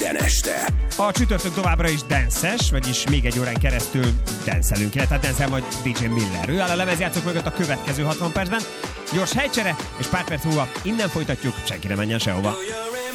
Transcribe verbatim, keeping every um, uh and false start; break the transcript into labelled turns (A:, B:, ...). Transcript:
A: minden este.
B: A csütörtök továbbra is dances, vagyis még egy órán keresztül danszelünk, illetve danszel majd dé dzsé Miller. Ő áll a lemezjátszók mögött a következő hatvan percben. Gyors helycsere, és pár perc múlva innen folytatjuk, senki ne menjen sehova.